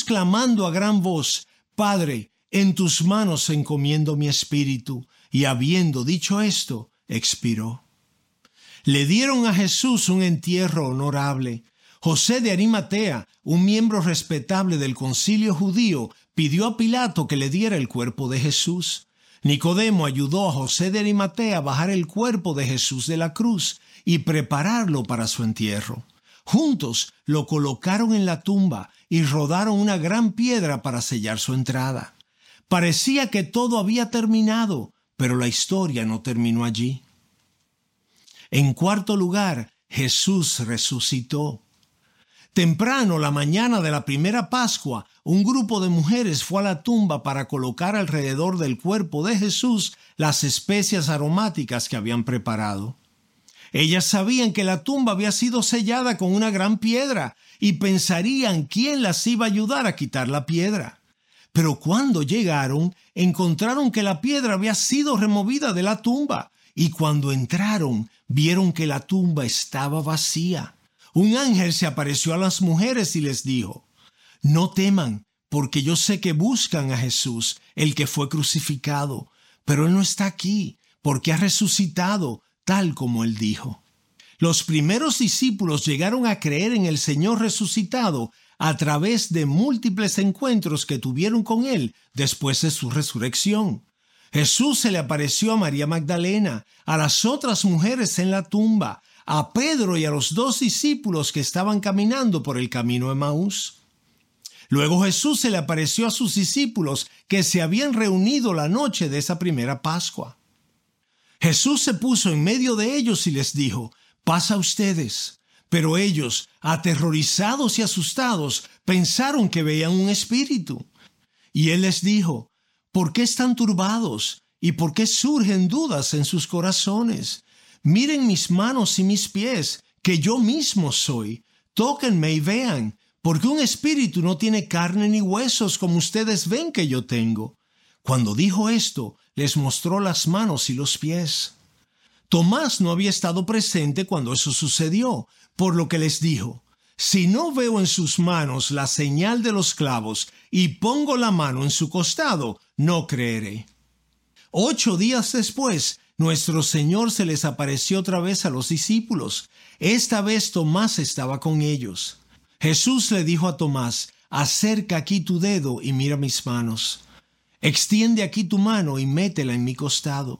Jesús clamando a gran voz: Padre, en tus manos encomiendo mi espíritu. Y habiendo dicho esto, expiró. Le dieron a Jesús un entierro honorable. José de Arimatea, un miembro respetable del concilio judío, pidió a Pilato que le diera el cuerpo de Jesús. Nicodemo ayudó a José de Arimatea a bajar el cuerpo de Jesús de la cruz y prepararlo para su entierro. Juntos lo colocaron en la tumba y rodaron una gran piedra para sellar su entrada. Parecía que todo había terminado, pero la historia no terminó allí. En cuarto lugar, Jesús resucitó. Temprano, la mañana de la primera Pascua, un grupo de mujeres fue a la tumba para colocar alrededor del cuerpo de Jesús las especias aromáticas que habían preparado. Ellas sabían que la tumba había sido sellada con una gran piedra y pensarían quién las iba a ayudar a quitar la piedra. Pero cuando llegaron, encontraron que la piedra había sido removida de la tumba, y cuando entraron, vieron que la tumba estaba vacía. Un ángel se apareció a las mujeres y les dijo: No teman, porque yo sé que buscan a Jesús, el que fue crucificado, pero Él no está aquí, porque ha resucitado, tal como Él dijo. Los primeros discípulos llegaron a creer en el Señor resucitado a través de múltiples encuentros que tuvieron con Él después de su resurrección. Jesús se le apareció a María Magdalena, a las otras mujeres en la tumba, a Pedro y a los 2 discípulos que estaban caminando por el camino de Emaús. Luego Jesús se le apareció a sus discípulos que se habían reunido la noche de esa primera Pascua. Jesús se puso en medio de ellos y les dijo: «Paz a ustedes». Pero ellos, aterrorizados y asustados, pensaron que veían un espíritu. Y Él les dijo: «¿Por qué están turbados? ¿Y por qué surgen dudas en sus corazones? Miren mis manos y mis pies, que yo mismo soy. Tóquenme y vean, porque un espíritu no tiene carne ni huesos como ustedes ven que yo tengo». Cuando dijo esto, les mostró las manos y los pies. Tomás no había estado presente cuando eso sucedió, por lo que les dijo: «Si no veo en sus manos la señal de los clavos y pongo la mano en su costado, no creeré». 8 días después, nuestro Señor se les apareció otra vez a los discípulos. Esta vez Tomás estaba con ellos. Jesús le dijo a Tomás: «Acerca aquí tu dedo y mira mis manos. Extiende aquí tu mano y métela en mi costado».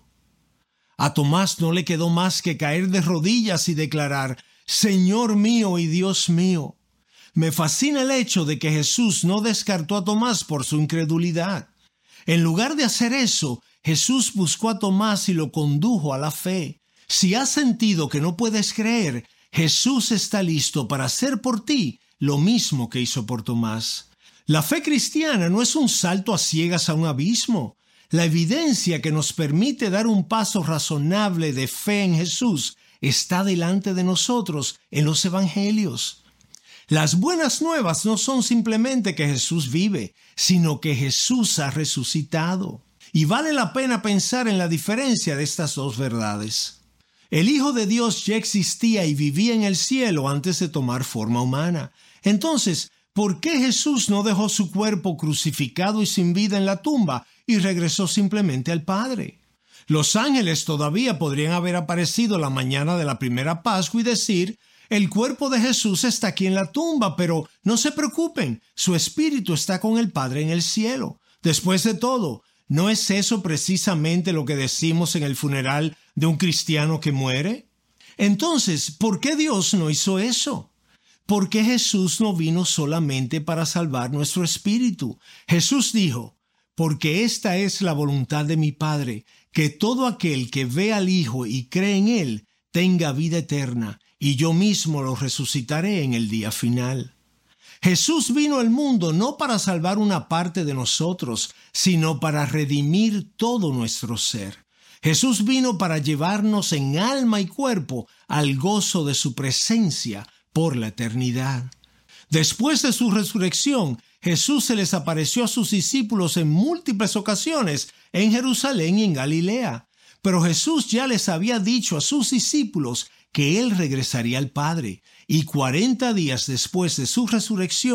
A Tomás no le quedó más que caer de rodillas y declarar: «Señor mío y Dios mío». Me fascina el hecho de que Jesús no descartó a Tomás por su incredulidad. En lugar de hacer eso, Jesús buscó a Tomás y lo condujo a la fe. Si has sentido que no puedes creer, Jesús está listo para hacer por ti lo mismo que hizo por Tomás. La fe cristiana no es un salto a ciegas a un abismo. La evidencia que nos permite dar un paso razonable de fe en Jesús está delante de nosotros en los evangelios. Las buenas nuevas no son simplemente que Jesús vive, sino que Jesús ha resucitado. Y vale la pena pensar en la diferencia de estas dos verdades. El Hijo de Dios ya existía y vivía en el cielo antes de tomar forma humana. Entonces, ¿por qué Jesús no dejó su cuerpo crucificado y sin vida en la tumba y regresó simplemente al Padre? Los ángeles todavía podrían haber aparecido la mañana de la primera Pascua y decir: «El cuerpo de Jesús está aquí en la tumba, pero no se preocupen, su espíritu está con el Padre en el cielo». Después de todo, ¿no es eso precisamente lo que decimos en el funeral de un cristiano que muere? Entonces, ¿por qué Dios no hizo eso? ¿Por qué Jesús no vino solamente para salvar nuestro espíritu? Jesús dijo: «Porque esta es la voluntad de mi Padre, que todo aquel que ve al Hijo y cree en Él tenga vida eterna, y yo mismo lo resucitaré en el día final». Jesús vino al mundo no para salvar una parte de nosotros, sino para redimir todo nuestro ser. Jesús vino para llevarnos en alma y cuerpo al gozo de su presencia por la eternidad. Después de su resurrección, Jesús se les apareció a sus discípulos en múltiples ocasiones en Jerusalén y en Galilea. Pero Jesús ya les había dicho a sus discípulos que Él regresaría al Padre, y 40 días después de su resurrección,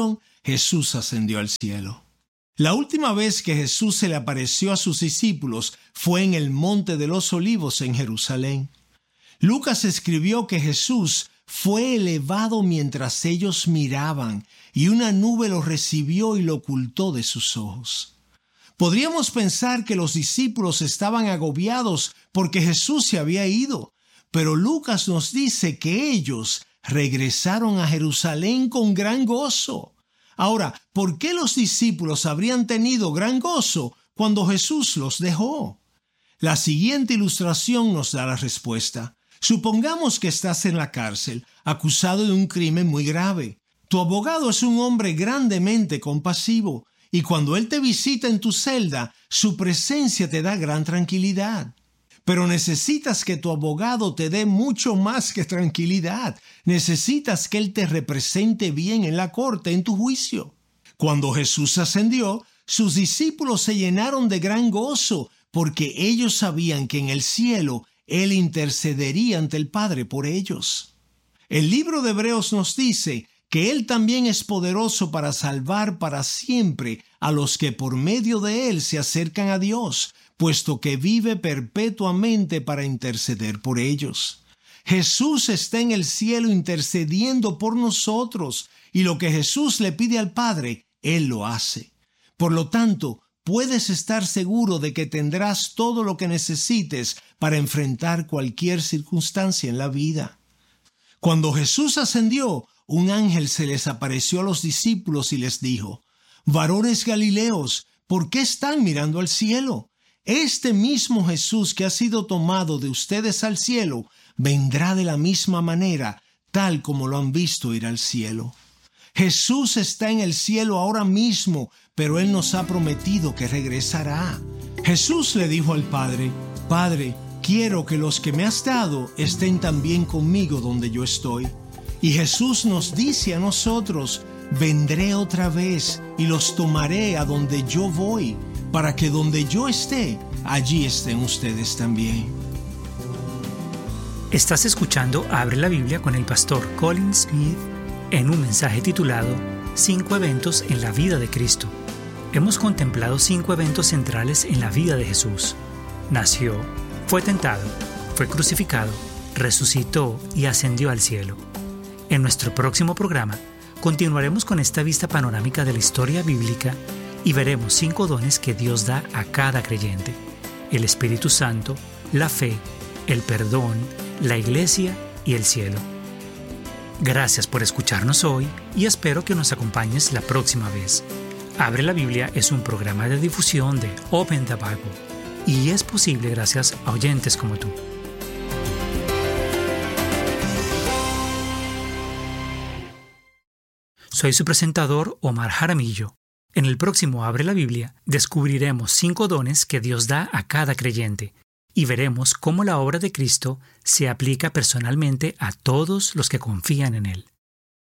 Jesús ascendió al cielo. La última vez que Jesús se le apareció a sus discípulos fue en el Monte de los Olivos en Jerusalén. Lucas escribió que Jesús fue elevado mientras ellos miraban y una nube lo recibió y lo ocultó de sus ojos. Podríamos pensar que los discípulos estaban agobiados porque Jesús se había ido, pero Lucas nos dice que ellos regresaron a Jerusalén con gran gozo. Ahora, ¿por qué los discípulos habrían tenido gran gozo cuando Jesús los dejó? La siguiente ilustración nos da la respuesta. Supongamos que estás en la cárcel, acusado de un crimen muy grave. Tu abogado es un hombre grandemente compasivo, y cuando él te visita en tu celda, su presencia te da gran tranquilidad. Pero necesitas que tu abogado te dé mucho más que tranquilidad. Necesitas que él te represente bien en la corte, en tu juicio. Cuando Jesús ascendió, sus discípulos se llenaron de gran gozo, porque ellos sabían que en el cielo él intercedería ante el Padre por ellos. El libro de Hebreos nos dice que él también es poderoso para salvar para siempre a los que por medio de él se acercan a Dios, puesto que vive perpetuamente para interceder por ellos. Jesús está en el cielo intercediendo por nosotros, y lo que Jesús le pide al Padre, Él lo hace. Por lo tanto, puedes estar seguro de que tendrás todo lo que necesites para enfrentar cualquier circunstancia en la vida. Cuando Jesús ascendió, un ángel se les apareció a los discípulos y les dijo: «Varones Galileos, ¿por qué están mirando al cielo? Este mismo Jesús que ha sido tomado de ustedes al cielo, vendrá de la misma manera, tal como lo han visto ir al cielo». Jesús está en el cielo ahora mismo, pero Él nos ha prometido que regresará. Jesús le dijo al Padre: «Padre, quiero que los que me has dado estén también conmigo donde yo estoy». Y Jesús nos dice a nosotros: «Vendré otra vez y los tomaré a donde yo voy, para que donde yo esté, allí estén ustedes también». Estás escuchando Abre la Biblia con el pastor Colin Smith en un mensaje titulado 5 eventos en la vida de Cristo. Hemos contemplado 5 eventos centrales en la vida de Jesús. Nació, fue tentado, fue crucificado, resucitó y ascendió al cielo. En nuestro próximo programa continuaremos con esta vista panorámica de la historia bíblica y veremos 5 dones que Dios da a cada creyente: el Espíritu Santo, la fe, el perdón, la iglesia y el cielo. Gracias por escucharnos hoy y espero que nos acompañes la próxima vez. Abre la Biblia es un programa de difusión de Open the Bible y es posible gracias a oyentes como tú. Soy su presentador, Omar Jaramillo. En el próximo Abre la Biblia descubriremos 5 dones que Dios da a cada creyente y veremos cómo la obra de Cristo se aplica personalmente a todos los que confían en Él.